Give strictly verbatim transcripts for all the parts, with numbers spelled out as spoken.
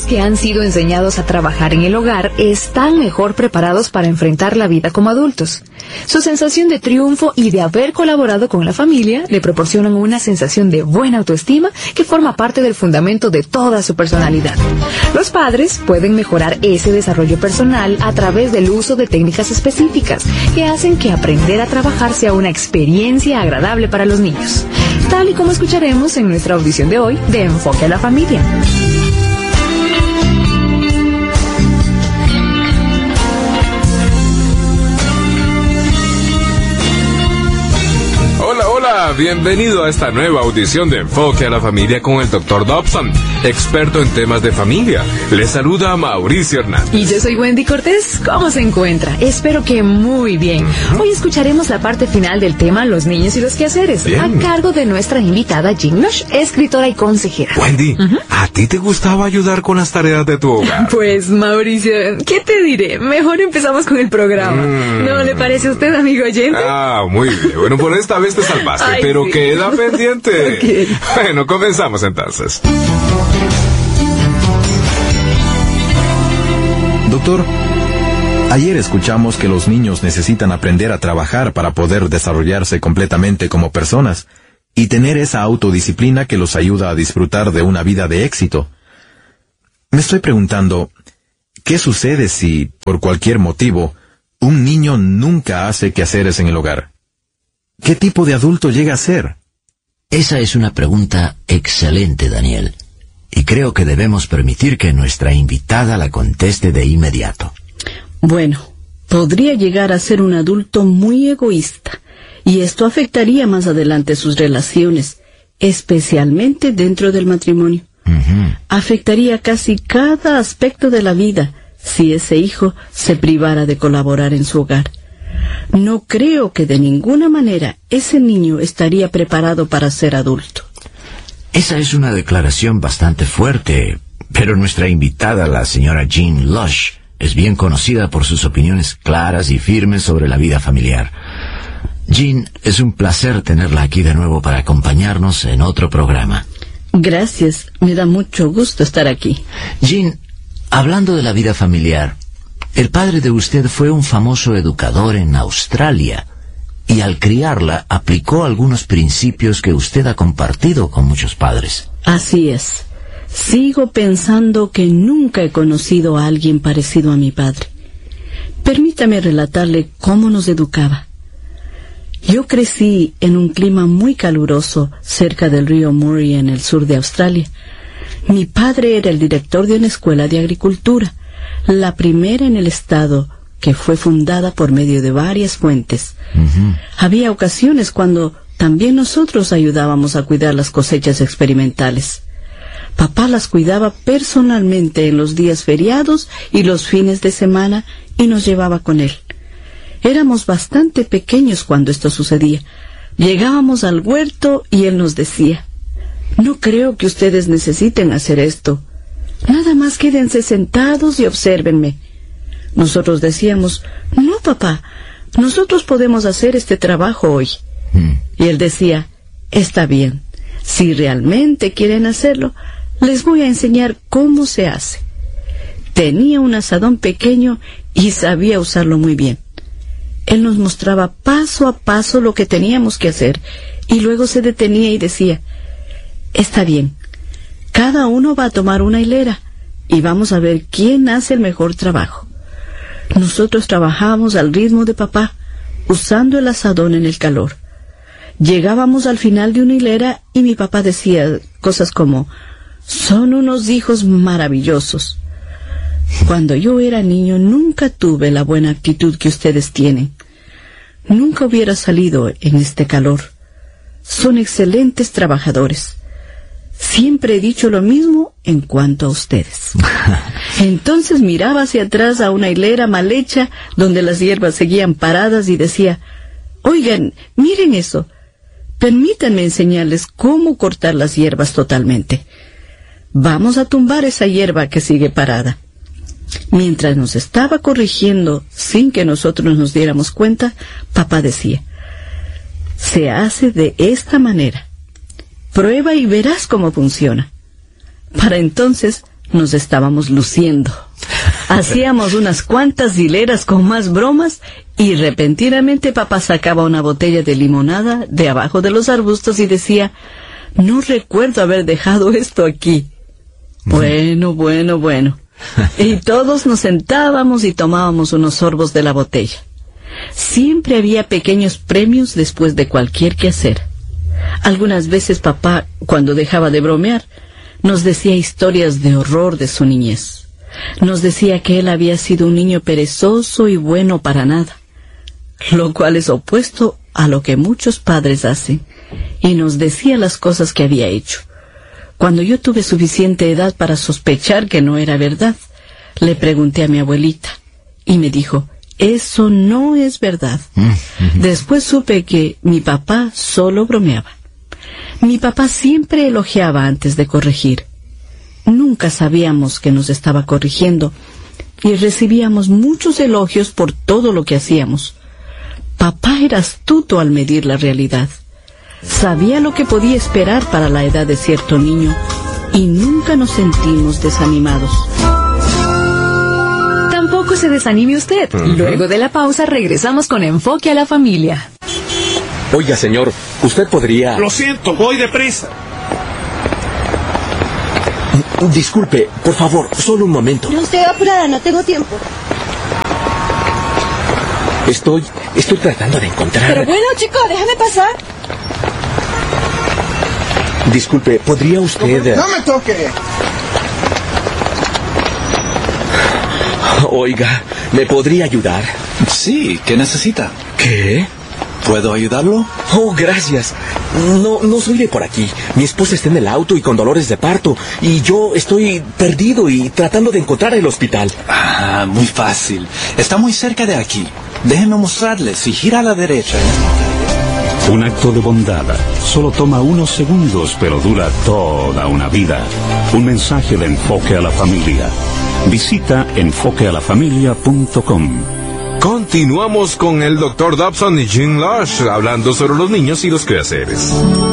que han sido enseñados a trabajar en el hogar están mejor preparados para enfrentar la vida como adultos. Su sensación de triunfo y de haber colaborado con la familia le proporcionan una sensación de buena autoestima que forma parte del fundamento de toda su personalidad. Los padres pueden mejorar ese desarrollo personal a través del uso de técnicas específicas que hacen que aprender a trabajar sea una experiencia agradable para los niños, tal y como escucharemos en nuestra audición de hoy de Enfoque a la Familia. Hola, bienvenido a esta nueva audición de Enfoque a la Familia con el doctor Dobson, experto en temas de familia. Les saluda Mauricio Hernández. Y yo soy Wendy Cortés. ¿Cómo se encuentra? Espero que muy bien. Uh-huh. Hoy escucharemos la parte final del tema Los niños y los quehaceres, bien, a cargo de nuestra invitada Jean Lush, escritora y consejera. Wendy, uh-huh. ¿a ti te gustaba ayudar con las tareas de tu hogar? Pues, Mauricio, ¿qué te diré? Mejor empezamos con el programa. Mm. ¿No le parece a usted, amigo oyente? Ah, muy bien. Bueno, por esta vez te salvaste. Ay, pero sí, queda pendiente. Okay. Bueno, comenzamos entonces. Doctor, ayer escuchamos que los niños necesitan aprender a trabajar para poder desarrollarse completamente como personas y tener esa autodisciplina que los ayuda a disfrutar de una vida de éxito. Me estoy preguntando, ¿qué sucede si, por cualquier motivo, un niño nunca hace quehaceres en el hogar? ¿Qué tipo de adulto llega a ser? Esa es una pregunta excelente, Daniel, y creo que debemos permitir que nuestra invitada la conteste de inmediato. Bueno, podría llegar a ser un adulto muy egoísta, y esto afectaría más adelante sus relaciones, especialmente dentro del matrimonio. Uh-huh. Afectaría casi cada aspecto de la vida si ese hijo se privara de colaborar en su hogar. No creo que de ninguna manera ese niño estaría preparado para ser adulto. Esa es una declaración bastante fuerte, pero nuestra invitada, la señora Jean Lush, es bien conocida por sus opiniones claras y firmes sobre la vida familiar. Jean, es un placer tenerla aquí de nuevo para acompañarnos en otro programa. Gracias, me da mucho gusto estar aquí. Jean, hablando de la vida familiar, el padre de usted fue un famoso educador en Australia, y al criarla aplicó algunos principios que usted ha compartido con muchos padres. Así es. Sigo pensando que nunca he conocido a alguien parecido a mi padre. Permítame relatarle cómo nos educaba. Yo crecí en un clima muy caluroso cerca del río Murray en el sur de Australia. Mi padre era el director de una escuela de agricultura, la primera en el estado, que fue fundada por medio de varias fuentes. Uh-huh. Había ocasiones cuando también nosotros ayudábamos a cuidar las cosechas experimentales. Papá las cuidaba personalmente en los días feriados y los fines de semana y nos llevaba con él. Éramos bastante pequeños cuando esto sucedía. Llegábamos al huerto y él nos decía: «No creo que ustedes necesiten hacer esto. Nada más quédense sentados y obsérvenme». Nosotros decíamos: «No, papá, nosotros podemos hacer este trabajo hoy». Mm. Y él decía: «Está bien, si realmente quieren hacerlo, les voy a enseñar cómo se hace». Tenía un asadón pequeño y sabía usarlo muy bien. Él nos mostraba paso a paso lo que teníamos que hacer, y luego se detenía y decía: «Está bien, cada uno va a tomar una hilera, y vamos a ver quién hace el mejor trabajo». Nosotros trabajábamos al ritmo de papá, usando el asadón en el calor. Llegábamos al final de una hilera y mi papá decía cosas como: «Son unos hijos maravillosos». Cuando yo era niño nunca tuve la buena actitud que ustedes tienen. Nunca hubiera salido en este calor. Son excelentes trabajadores. Siempre he dicho lo mismo en cuanto a ustedes. Entonces miraba hacia atrás a una hilera mal hecha donde las hierbas seguían paradas y decía: «Oigan, miren eso. Permítanme enseñarles cómo cortar las hierbas totalmente. Vamos a tumbar esa hierba que sigue parada». Mientras nos estaba corrigiendo sin que nosotros nos diéramos cuenta, papá decía: «Se hace de esta manera. Prueba y verás cómo funciona». Para entonces nos estábamos luciendo. Hacíamos unas cuantas hileras con más bromas y repentinamente papá sacaba una botella de limonada de abajo de los arbustos y decía: no recuerdo haber dejado esto aquí. Bueno, bueno, bueno. Y todos nos sentábamos y tomábamos unos sorbos de la botella. Siempre había pequeños premios después de cualquier quehacer. Algunas veces papá, cuando dejaba de bromear, nos decía historias de horror de su niñez. Nos decía que él había sido un niño perezoso y bueno para nada, lo cual es opuesto a lo que muchos padres hacen, y nos decía las cosas que había hecho. Cuando yo tuve suficiente edad para sospechar que no era verdad, le pregunté a mi abuelita, y me dijo: eso no es verdad. Después supe que mi papá solo bromeaba. Mi papá siempre elogiaba antes de corregir. Nunca sabíamos que nos estaba corrigiendo y recibíamos muchos elogios por todo lo que hacíamos. Papá era astuto al medir la realidad. Sabía lo que podía esperar para la edad de cierto niño y nunca nos sentimos desanimados. Tampoco se desanime usted. Uh-huh. Luego de la pausa regresamos con Enfoque a la Familia. Oiga, señor, usted podría... Lo siento, voy deprisa. Disculpe, por favor, solo un momento. No estoy apurada, no tengo tiempo. Estoy... estoy tratando de encontrar... Pero bueno, chico, déjame pasar. Disculpe, ¿podría usted...? ¡No me toque! Oiga, ¿me podría ayudar? Sí, ¿qué necesita? ¿Qué? ¿Puedo ayudarlo? Oh, gracias. No, no soy de por aquí. Mi esposa está en el auto y con dolores de parto. Y yo estoy perdido y tratando de encontrar el hospital. Ah, muy fácil. Está muy cerca de aquí. Déjeme mostrarle. Si gira a la derecha. Un acto de bondad. Solo toma unos segundos, pero dura toda una vida. Un mensaje de Enfoque a la Familia. Visita enfoque a la familia punto com. Continuamos con el doctor Dobson y Jean Lush hablando sobre los niños y los quehaceres.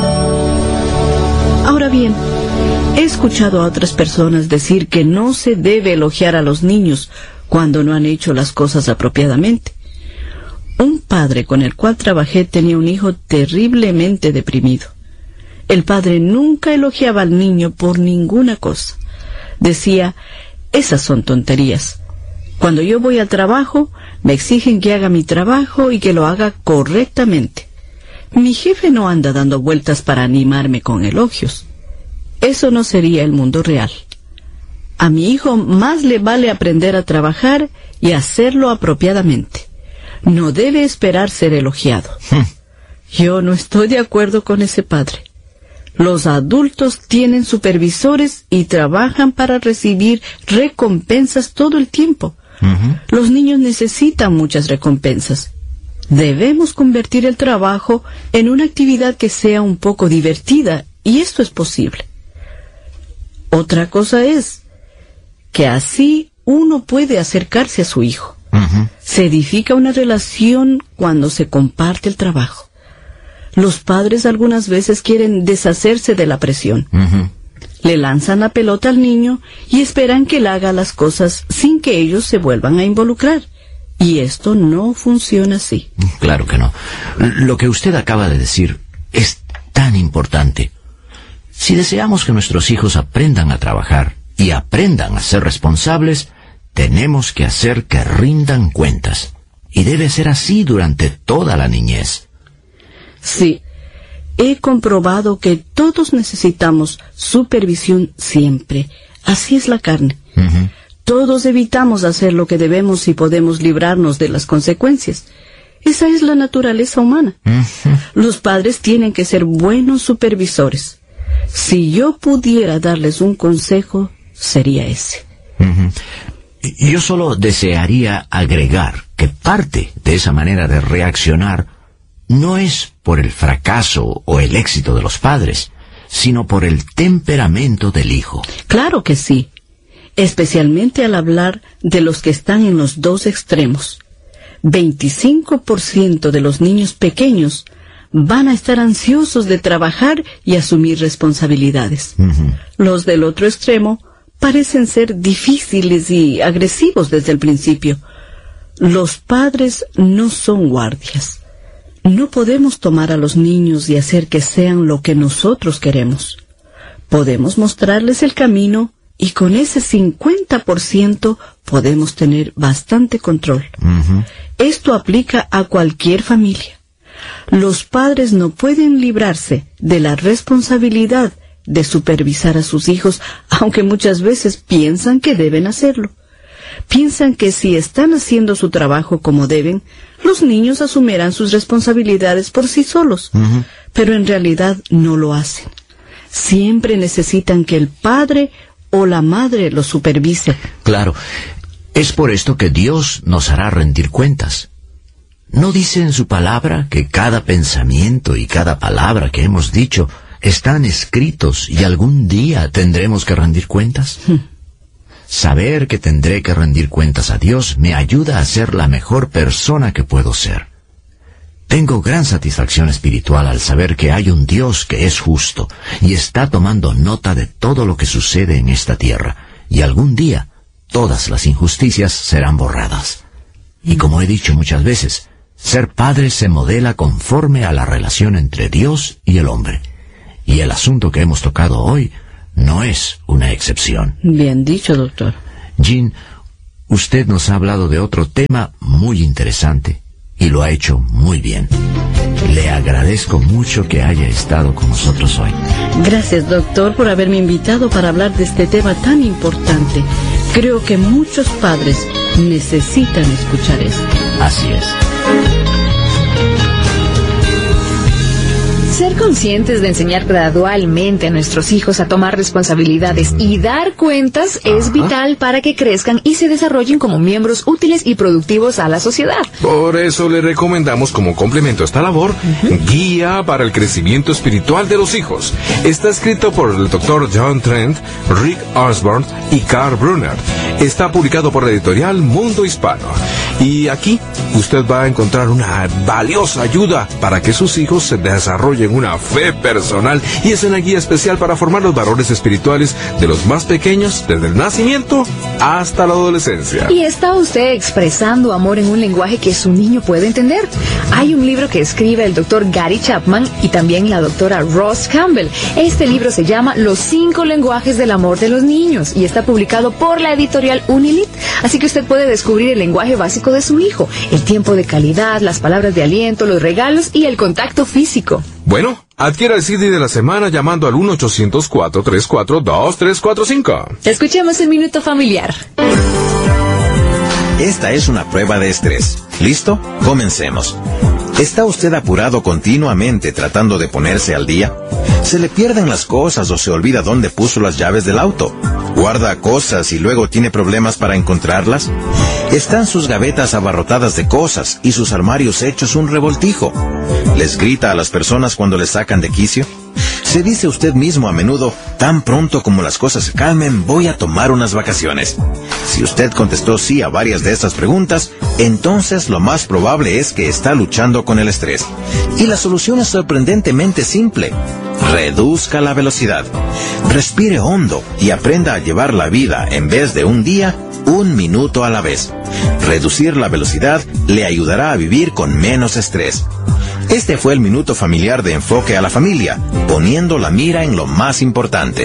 Ahora bien, he escuchado a otras personas decir que no se debe elogiar a los niños cuando no han hecho las cosas apropiadamente. Un padre con el cual trabajé tenía un hijo terriblemente deprimido. El padre nunca elogiaba al niño por ninguna cosa. Decía: esas son tonterías. Cuando yo voy al trabajo, me exigen que haga mi trabajo y que lo haga correctamente. Mi jefe no anda dando vueltas para animarme con elogios. Eso no sería el mundo real. A mi hijo más le vale aprender a trabajar y hacerlo apropiadamente. No debe esperar ser elogiado. Yo no estoy de acuerdo con ese padre. Los adultos tienen supervisores y trabajan para recibir recompensas todo el tiempo. Uh-huh. Los niños necesitan muchas recompensas. Debemos convertir el trabajo en una actividad que sea un poco divertida, y esto es posible. Otra cosa es que así uno puede acercarse a su hijo. Uh-huh. Se edifica una relación cuando se comparte el trabajo. Los padres algunas veces quieren deshacerse de la presión. Uh-huh. Le lanzan la pelota al niño y esperan que él haga las cosas sin que ellos se vuelvan a involucrar. Y esto no funciona así. Claro que no. Lo que usted acaba de decir es tan importante. Si deseamos que nuestros hijos aprendan a trabajar y aprendan a ser responsables, tenemos que hacer que rindan cuentas. Y debe ser así durante toda la niñez. Sí, he comprobado que todos necesitamos supervisión siempre. Así es la carne. Uh-huh. Todos evitamos hacer lo que debemos si podemos librarnos de las consecuencias. Esa es la naturaleza humana. Uh-huh. Los padres tienen que ser buenos supervisores. Si yo pudiera darles un consejo, sería ese. Uh-huh. Yo solo desearía agregar que parte de esa manera de reaccionar no es por el fracaso o el éxito de los padres, sino por el temperamento del hijo. Claro que sí, especialmente al hablar de los que están en los dos extremos. veinticinco por ciento de los niños pequeños van a estar ansiosos de trabajar y asumir responsabilidades. Uh-huh. Los del otro extremo parecen ser difíciles y agresivos desde el principio. Los padres no son guardias. No podemos tomar a los niños y hacer que sean lo que nosotros queremos. Podemos mostrarles el camino y con ese cincuenta por ciento podemos tener bastante control. Uh-huh. Esto aplica a cualquier familia. Los padres no pueden librarse de la responsabilidad de supervisar a sus hijos, aunque muchas veces piensan que deben hacerlo. Piensan que si están haciendo su trabajo como deben, los niños asumirán sus responsabilidades por sí solos. Uh-huh. Pero en realidad no lo hacen. Siempre necesitan que el padre o la madre los supervise. Claro, es por esto que Dios nos hará rendir cuentas. ¿No dice en su palabra que cada pensamiento y cada palabra que hemos dicho están escritos y algún día tendremos que rendir cuentas? Hmm. Saber que tendré que rendir cuentas a Dios me ayuda a ser la mejor persona que puedo ser. Tengo gran satisfacción espiritual al saber que hay un Dios que es justo y está tomando nota de todo lo que sucede en esta tierra, y algún día todas las injusticias serán borradas. Y como he dicho muchas veces, ser padre se modela conforme a la relación entre Dios y el hombre. Y el asunto que hemos tocado hoy no es una excepción. Bien dicho, doctor. Jean, usted nos ha hablado de otro tema muy interesante y lo ha hecho muy bien. Le agradezco mucho que haya estado con nosotros hoy. Gracias, doctor, por haberme invitado para hablar de este tema tan importante. Creo que muchos padres necesitan escuchar esto. Así es. Ser conscientes de enseñar gradualmente a nuestros hijos a tomar responsabilidades y dar cuentas es Ajá. vital para que crezcan y se desarrollen como miembros útiles y productivos a la sociedad. Por eso le recomendamos como complemento a esta labor, uh-huh. Guía para el crecimiento espiritual de los hijos. Está escrito por el doctor John Trent, Rick Osborne y Carl Brunner. Está publicado por la editorial Mundo Hispano. Y aquí usted va a encontrar una valiosa ayuda para que sus hijos se desarrollen una fe personal, y es una guía especial para formar los valores espirituales de los más pequeños desde el nacimiento hasta la adolescencia. ¿Y está usted expresando amor en un lenguaje que su niño puede entender? Hay un libro que escribe el doctor Gary Chapman y también la doctora Ross Campbell. Este libro se llama Los cinco lenguajes del amor de los niños y está publicado por la editorial Unilit, así que usted puede descubrir el lenguaje básico de su hijo, el tiempo de calidad, las palabras de aliento, los regalos y el contacto físico. Bueno, adquiera el C D de la semana llamando al uno ochocientos, cuatro tres cuatro, dos tres cuatro cinco. Escuchemos el Minuto Familiar. Esta es una prueba de estrés. ¿Listo? Comencemos. ¿Está usted apurado continuamente tratando de ponerse al día? ¿Se le pierden las cosas o se olvida dónde puso las llaves del auto? ¿Guarda cosas y luego tiene problemas para encontrarlas? ¿Están sus gavetas abarrotadas de cosas y sus armarios hechos un revoltijo? ¿Les grita a las personas cuando les sacan de quicio? ¿Se dice usted mismo a menudo, tan pronto como las cosas se calmen, voy a tomar unas vacaciones? Si usted contestó sí a varias de estas preguntas, entonces lo más probable es que está luchando con el estrés. Y la solución es sorprendentemente simple. Reduzca la velocidad. Respire hondo y aprenda a llevar la vida, en vez de un día, un minuto a la vez. Reducir la velocidad le ayudará a vivir con menos estrés. Este fue el Minuto Familiar de Enfoque a la Familia, poniendo la mira en lo más importante.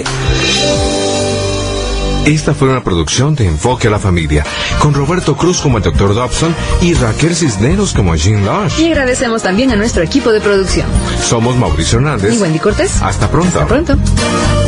Esta fue una producción de Enfoque a la Familia, con Roberto Cruz como el doctor Dobson y Raquel Cisneros como Jean Lush. Y agradecemos también a nuestro equipo de producción. Somos Mauricio Hernández y Wendy Cortés. Hasta pronto. Hasta pronto.